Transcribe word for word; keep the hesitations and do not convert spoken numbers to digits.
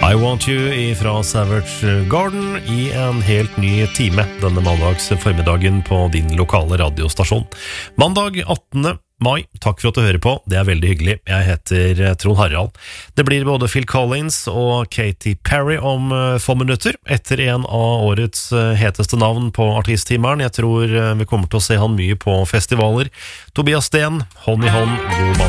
I Want You fra Savage Garden i en helt ny time denne mandags formiddagen på din lokale radiostasjon. Mandag attende mai, takk for at du hører på, det er veldig hyggelig. Jeg heter Trond Harald. Det blir både Phil Collins og Katy Perry om få minutter, etter en av årets heteste navn på artisttimeren. Jeg tror vi kommer til å se han mye på festivaler. Tobias Sten, hånd i hånd, god mandag.